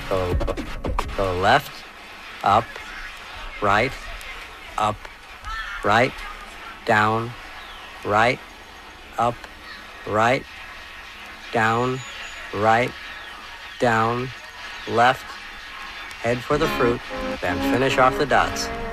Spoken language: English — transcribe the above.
Go left, up, right, down, right, up, right, down, left, head for the fruit, then finish off the dots.